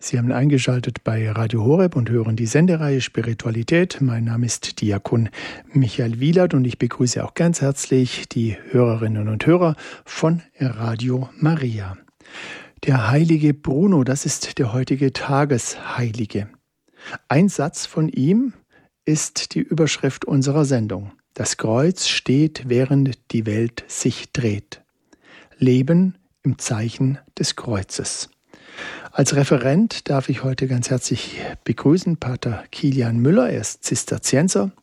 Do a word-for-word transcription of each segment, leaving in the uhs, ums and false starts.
Sie haben eingeschaltet bei Radio Horeb und hören die Sendereihe Spiritualität. Mein Name ist Diakon Michael Wielert und ich begrüße auch ganz herzlich die Hörerinnen und Hörer von Radio Maria. Der heilige Bruno, das ist der heutige Tagesheilige. Ein Satz von ihm ist die Überschrift unserer Sendung. Das Kreuz steht, während die Welt sich dreht. Leben im Zeichen des Kreuzes. Als Referent darf ich heute ganz herzlich begrüßen Pater Kilian Müller. Er ist Zisterzienser,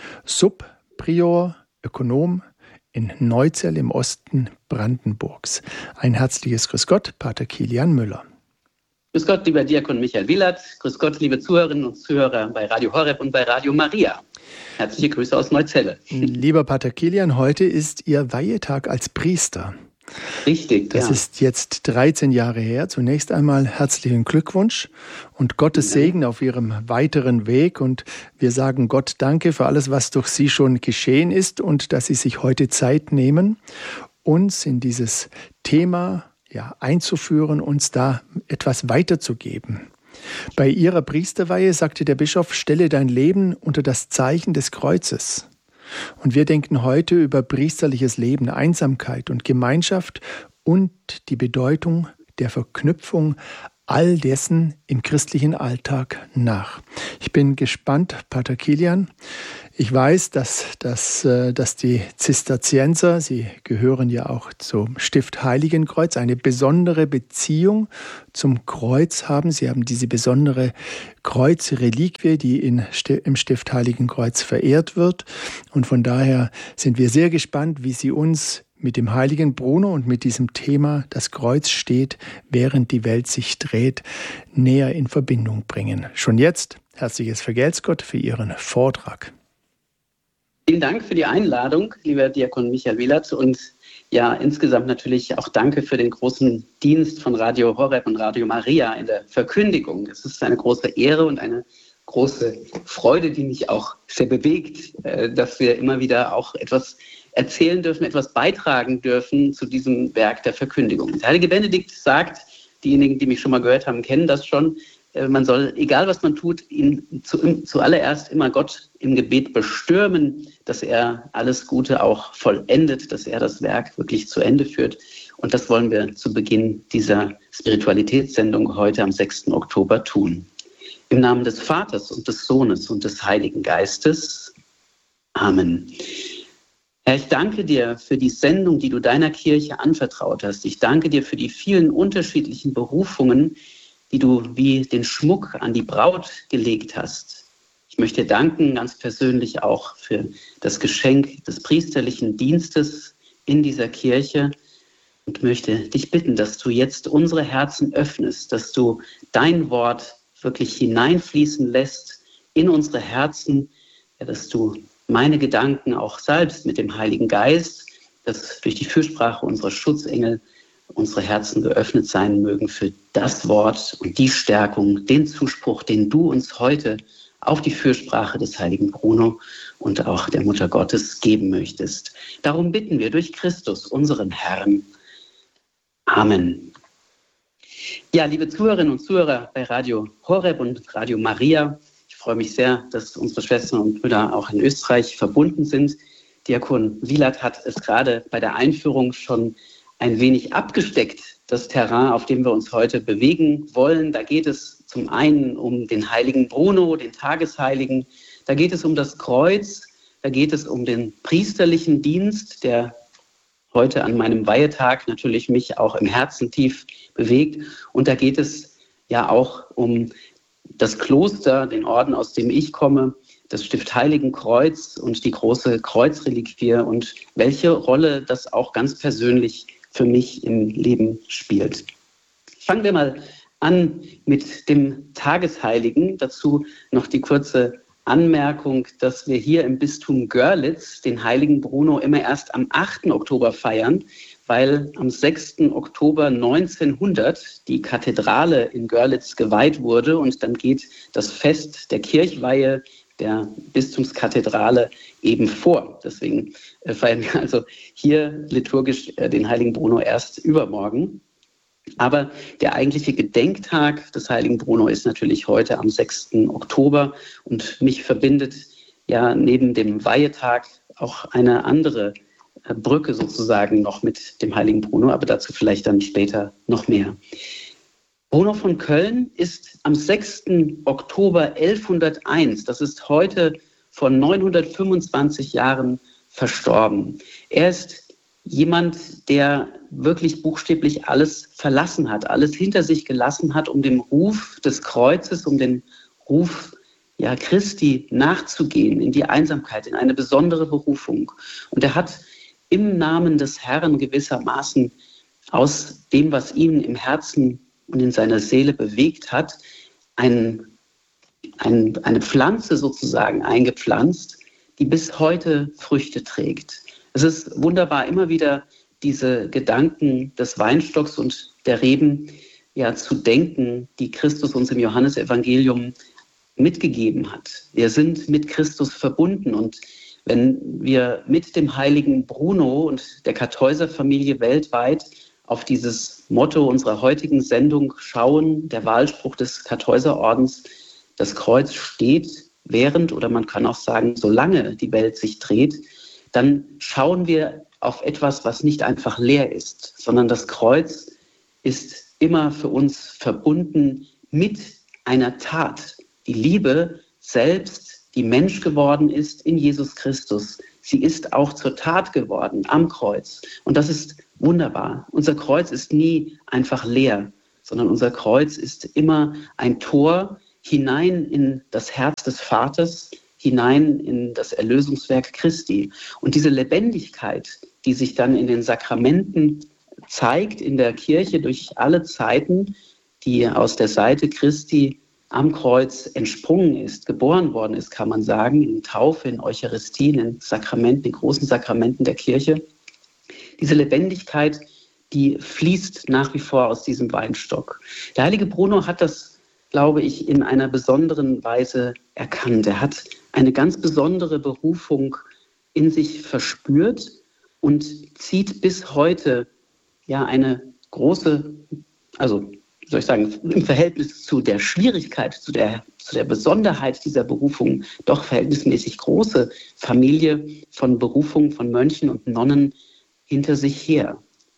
Subprior, Ökonom in Neuzell im Osten Brandenburgs. Ein herzliches Grüß Gott, Pater Kilian Müller. Grüß Gott, lieber Diakon Michael Wielert. Grüß Gott, liebe Zuhörerinnen und Zuhörer bei Radio Horeb und bei Radio Maria. Herzliche Grüße aus Neuzelle. Lieber Pater Kilian, heute ist Ihr Weihetag als Priester. Richtig, Das ja. ist jetzt dreizehn Jahre her. Zunächst einmal herzlichen Glückwunsch und Gottes Segen auf Ihrem weiteren Weg. Und wir sagen Gott Danke für alles, was durch Sie schon geschehen ist und dass Sie sich heute Zeit nehmen, uns in dieses Thema ja, einzuführen, uns da etwas weiterzugeben. Bei Ihrer Priesterweihe sagte der Bischof, stelle dein Leben unter das Zeichen des Kreuzes. Und wir denken heute über priesterliches Leben, Einsamkeit und Gemeinschaft und die Bedeutung der Verknüpfung all dessen im christlichen Alltag nach. Ich bin gespannt, Pater Kilian. Ich weiß, dass, dass, dass die Zisterzienser, sie gehören ja auch zum Stift Heiligenkreuz, eine besondere Beziehung zum Kreuz haben. Sie haben diese besondere Kreuzreliquie, die in, im Stift Heiligenkreuz verehrt wird. Und von daher sind wir sehr gespannt, wie Sie uns mit dem heiligen Bruno und mit diesem Thema, das Kreuz steht, während die Welt sich dreht, näher in Verbindung bringen. Schon jetzt herzliches Vergelt's Gott für Ihren Vortrag. Vielen Dank für die Einladung, lieber Diakon Michael Wielert. Und ja, insgesamt natürlich auch danke für den großen Dienst von Radio Horeb und Radio Maria in der Verkündigung. Es ist eine große Ehre und eine große Freude, die mich auch sehr bewegt, dass wir immer wieder auch etwas erzählen dürfen, etwas beitragen dürfen zu diesem Werk der Verkündigung. Der heilige Benedikt sagt, diejenigen, die mich schon mal gehört haben, kennen das schon, man soll, egal was man tut, ihn zu, zuallererst immer Gott im Gebet bestürmen, dass er alles Gute auch vollendet, dass er das Werk wirklich zu Ende führt. Und das wollen wir zu Beginn dieser Spiritualitätssendung heute am sechsten Oktober tun. Im Namen des Vaters und des Sohnes und des Heiligen Geistes. Amen. Herr, ich danke dir für die Sendung, die du deiner Kirche anvertraut hast. Ich danke dir für die vielen unterschiedlichen Berufungen, die du wie den Schmuck an die Braut gelegt hast. Ich möchte dir danken, ganz persönlich auch für das Geschenk des priesterlichen Dienstes in dieser Kirche und möchte dich bitten, dass du jetzt unsere Herzen öffnest, dass du dein Wort wirklich hineinfließen lässt in unsere Herzen, ja, dass du meine Gedanken auch salbst mit dem Heiligen Geist, dass durch die Fürsprache unserer Schutzengel unsere Herzen geöffnet sein mögen für das Wort und die Stärkung, den Zuspruch, den du uns heute auf die Fürsprache des heiligen Bruno und auch der Mutter Gottes geben möchtest. Darum bitten wir durch Christus, unseren Herrn. Amen. Ja, liebe Zuhörerinnen und Zuhörer bei Radio Horeb und Radio Maria, ich freue mich sehr, dass unsere Schwestern und Brüder auch in Österreich verbunden sind. Diakon Wielert hat es gerade bei der Einführung schon ein wenig abgesteckt, das Terrain, auf dem wir uns heute bewegen wollen. Da geht es zum einen um den heiligen Bruno, den Tagesheiligen. Da geht es um das Kreuz. Da geht es um den priesterlichen Dienst, der heute an meinem Weihetag natürlich mich auch im Herzen tief bewegt. Und da geht es ja auch um das Kloster, den Orden, aus dem ich komme, das Stift Heiligenkreuz und die große Kreuzreliquie und welche Rolle das auch ganz persönlich für mich im Leben spielt. Fangen wir mal an mit dem Tagesheiligen. Dazu noch die kurze Anmerkung, dass wir hier im Bistum Görlitz den heiligen Bruno immer erst am achten Oktober feiern, weil am sechsten Oktober neunzehnhundert die Kathedrale in Görlitz geweiht wurde und dann geht das Fest der Kirchweihe der Bistumskathedrale eben vor. Deswegen feiern wir also hier liturgisch den heiligen Bruno erst übermorgen. Aber der eigentliche Gedenktag des heiligen Bruno ist natürlich heute am sechsten Oktober und mich verbindet ja neben dem Weihetag auch eine andere Brücke sozusagen noch mit dem heiligen Bruno, aber dazu vielleicht dann später noch mehr. Bruno von Köln ist am sechsten Oktober elfhunderteins, das ist heute vor neunhundertfünfundzwanzig Jahren, verstorben. Er ist jemand, der wirklich buchstäblich alles verlassen hat, alles hinter sich gelassen hat, um dem Ruf des Kreuzes, um den Ruf ja, Christi nachzugehen, in die Einsamkeit, in eine besondere Berufung. Und er hat im Namen des Herrn gewissermaßen aus dem, was ihn im Herzen und in seiner Seele bewegt hat, ein, ein, eine Pflanze sozusagen eingepflanzt, die bis heute Früchte trägt. Es ist wunderbar, immer wieder diese Gedanken des Weinstocks und der Reben ja, zu denken, die Christus uns im Johannesevangelium mitgegeben hat. Wir sind mit Christus verbunden und wenn wir mit dem heiligen Bruno und der Kartäuserfamilie weltweit auf dieses Motto unserer heutigen Sendung schauen, der Wahlspruch des Kartäuserordens, das Kreuz steht während oder man kann auch sagen, solange die Welt sich dreht, dann schauen wir auf etwas, was nicht einfach leer ist, sondern das Kreuz ist immer für uns verbunden mit einer Tat. Die Liebe selbst, die Mensch geworden ist in Jesus Christus, sie ist auch zur Tat geworden am Kreuz. Und das ist wunderbar. Unser Kreuz ist nie einfach leer, sondern unser Kreuz ist immer ein Tor hinein in das Herz des Vaters, hinein in das Erlösungswerk Christi. Und diese Lebendigkeit, die sich dann in den Sakramenten zeigt, in der Kirche durch alle Zeiten, die aus der Seite Christi am Kreuz entsprungen ist, geboren worden ist, kann man sagen, in Taufe, in Eucharistie, in den Sakramenten, den großen Sakramenten der Kirche. Diese Lebendigkeit, die fließt nach wie vor aus diesem Weinstock. Der heilige Bruno hat das, glaube ich, in einer besonderen Weise erkannt. Er hat eine ganz besondere Berufung in sich verspürt und zieht bis heute ja eine große, also wie soll ich sagen, im Verhältnis zu der Schwierigkeit, zu der, zu der Besonderheit dieser Berufung doch verhältnismäßig große Familie von Berufung von Mönchen und Nonnen hinter sich her.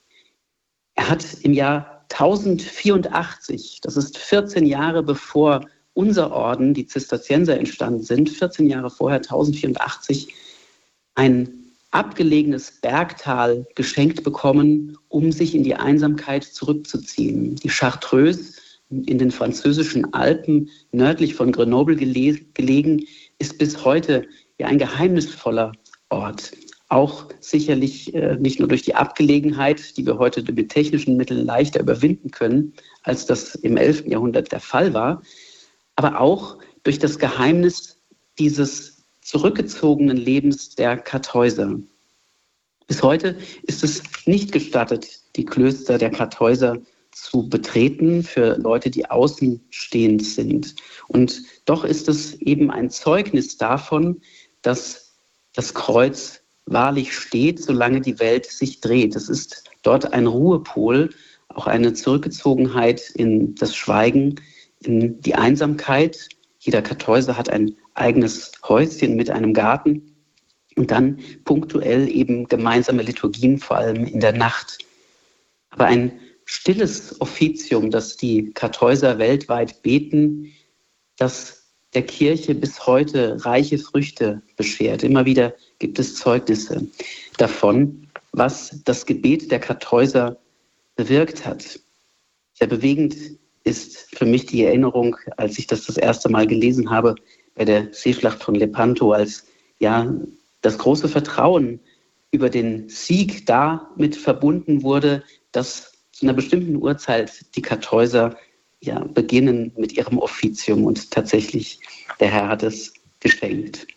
Er hat im Jahr tausendvierundachtzig, das ist vierzehn Jahre bevor unser Orden, die Zisterzienser, entstanden sind, vierzehn Jahre vorher, tausendvierundachtzig, ein abgelegenes Bergtal geschenkt bekommen, um sich in die Einsamkeit zurückzuziehen. Die Chartreuse in den französischen Alpen, nördlich von Grenoble gelegen, ist bis heute ja ein geheimnisvoller Ort. Auch sicherlich äh, nicht nur durch die Abgelegenheit, die wir heute mit technischen Mitteln leichter überwinden können, als das im elften Jahrhundert der Fall war, aber auch durch das Geheimnis dieses zurückgezogenen Lebens der Kartäuser. Bis heute ist es nicht gestattet, die Klöster der Kartäuser zu betreten für Leute, die außenstehend sind. Und doch ist es eben ein Zeugnis davon, dass das Kreuz wahrlich steht, solange die Welt sich dreht. Es ist dort ein Ruhepol, auch eine Zurückgezogenheit in das Schweigen, in die Einsamkeit. Jeder Kartäuser hat ein eigenes Häuschen mit einem Garten und dann punktuell eben gemeinsame Liturgien, vor allem in der Nacht. Aber ein stilles Offizium, das die Kartäuser weltweit beten, das der Kirche bis heute reiche Früchte beschert. Immer wieder gibt es Zeugnisse davon, was das Gebet der Kartäuser bewirkt hat. Sehr bewegend ist für mich die Erinnerung, als ich das das erste Mal gelesen habe, bei der Seeschlacht von Lepanto, als ja das große Vertrauen über den Sieg damit verbunden wurde, dass zu einer bestimmten Uhrzeit die Kartäuser ja beginnen mit ihrem Offizium und tatsächlich der Herr hat es geschenkt.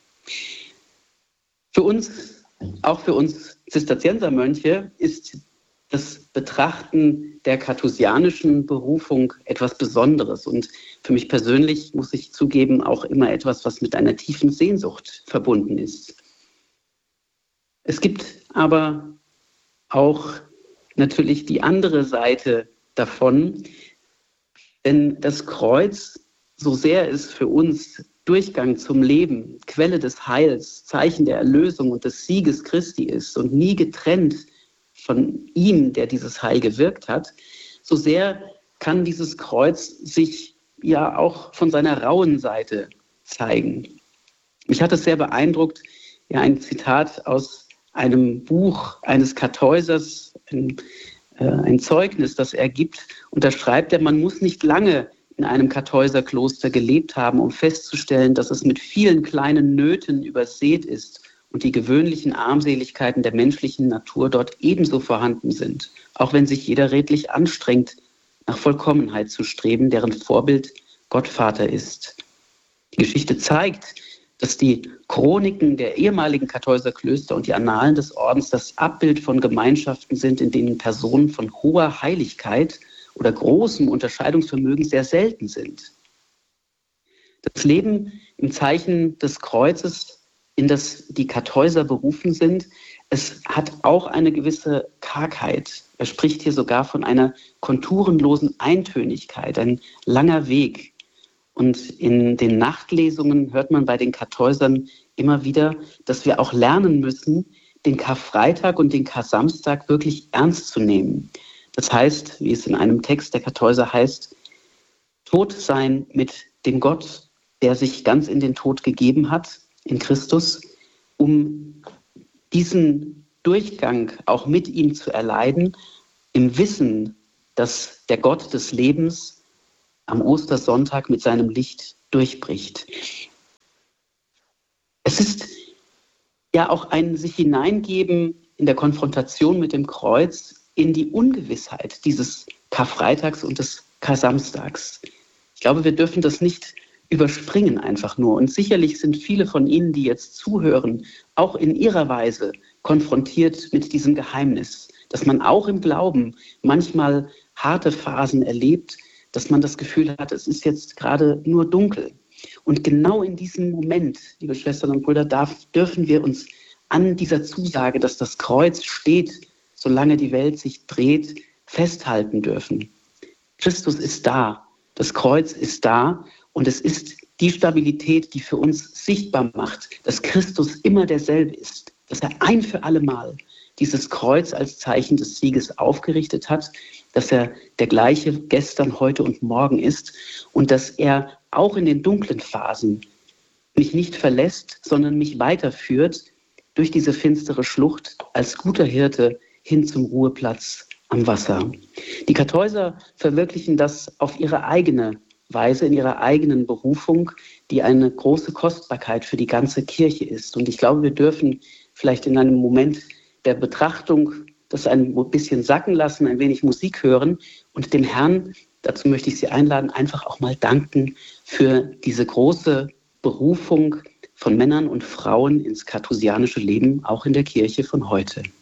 Für uns, auch für uns Zisterziensermönche, ist das Betrachten der kartusianischen Berufung etwas Besonderes und für mich persönlich, muss ich zugeben, auch immer etwas, was mit einer tiefen Sehnsucht verbunden ist. Es gibt aber auch natürlich die andere Seite davon, denn das Kreuz, so sehr es für uns Durchgang zum Leben, Quelle des Heils, Zeichen der Erlösung und des Sieges Christi ist und nie getrennt von ihm, der dieses Heil gewirkt hat, so sehr kann dieses Kreuz sich ja auch von seiner rauen Seite zeigen. Mich hat es sehr beeindruckt, ja, ein Zitat aus einem Buch eines Kartäusers, ein, äh, ein Zeugnis, das er gibt. Und da schreibt er, man muss nicht lange in einem Kartäuserkloster gelebt haben, um festzustellen, dass es mit vielen kleinen Nöten übersät ist und die gewöhnlichen Armseligkeiten der menschlichen Natur dort ebenso vorhanden sind, auch wenn sich jeder redlich anstrengt, nach Vollkommenheit zu streben, deren Vorbild Gott Vater ist. Die Geschichte zeigt, dass die Chroniken der ehemaligen Kartäuserklöster und die Annalen des Ordens das Abbild von Gemeinschaften sind, in denen Personen von hoher Heiligkeit oder großem Unterscheidungsvermögen sehr selten sind. Das Leben im Zeichen des Kreuzes, in das die Kartäuser berufen sind, es hat auch eine gewisse Kargheit. Er spricht hier sogar von einer konturenlosen Eintönigkeit, ein langer Weg. Und in den Nachtlesungen hört man bei den Kartäusern immer wieder, dass wir auch lernen müssen, den Karfreitag und den Kar-Samstag wirklich ernst zu nehmen. Das heißt, wie es in einem Text der Kartäuser heißt, tot sein mit dem Gott, der sich ganz in den Tod gegeben hat, in Christus, um diesen Durchgang auch mit ihm zu erleiden, im Wissen, dass der Gott des Lebens am Ostersonntag mit seinem Licht durchbricht. Es ist ja auch ein sich hineingeben in der Konfrontation mit dem Kreuz in die Ungewissheit dieses Karfreitags und des Kar-Samstags. Ich glaube, wir dürfen das nicht überspringen einfach nur. Und sicherlich sind viele von Ihnen, die jetzt zuhören, auch in ihrer Weise konfrontiert mit diesem Geheimnis, dass man auch im Glauben manchmal harte Phasen erlebt, dass man das Gefühl hat, es ist jetzt gerade nur dunkel. Und genau in diesem Moment, liebe Schwestern und Brüder, darf, dürfen wir uns an dieser Zusage, dass das Kreuz steht, solange die Welt sich dreht, festhalten dürfen. Christus ist da, das Kreuz ist da und es ist die Stabilität, die für uns sichtbar macht, dass Christus immer derselbe ist, dass er ein für alle Mal dieses Kreuz als Zeichen des Sieges aufgerichtet hat, dass er der gleiche gestern, heute und morgen ist und dass er auch in den dunklen Phasen mich nicht verlässt, sondern mich weiterführt durch diese finstere Schlucht als guter Hirte hin zum Ruheplatz am Wasser. Die Kartäuser verwirklichen das auf ihre eigene Weise, in ihrer eigenen Berufung, die eine große Kostbarkeit für die ganze Kirche ist. Und ich glaube, wir dürfen vielleicht in einem Moment der Betrachtung das ein bisschen sacken lassen, ein wenig Musik hören und dem Herrn, dazu möchte ich Sie einladen, einfach auch mal danken für diese große Berufung von Männern und Frauen ins kartusianische Leben, auch in der Kirche von heute.